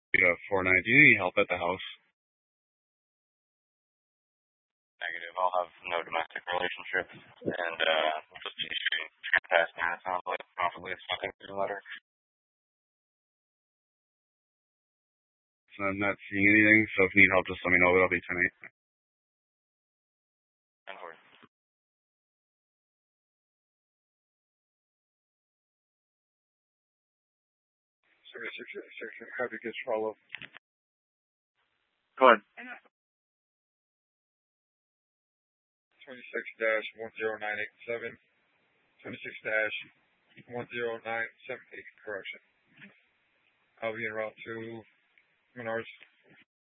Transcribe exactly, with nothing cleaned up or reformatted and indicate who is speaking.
Speaker 1: Uh, four nine. Do you need help at the house? Negative. I'll have no domestic relationships, and uh, we'll just be shooting past that. It sounds like possibly it's something through the letter. So I'm not seeing anything. So if you need help, just let me know. It'll be tonight. ten four. Six six six. Happy kids follow. Go ahead. twenty-six dash one zero nine eight seven. twenty-six dash one zero nine seven eight. Correction. I'll be en route to Menards.